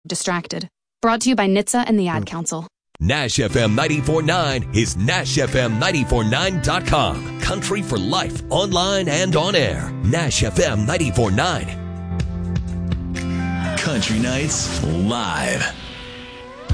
distracted. Brought to you by NHTSA and the Ad Council. Nash FM 94.9 is NashFM949.com. Country for life, online and on air. Nash FM 94.9. Country Nights Live.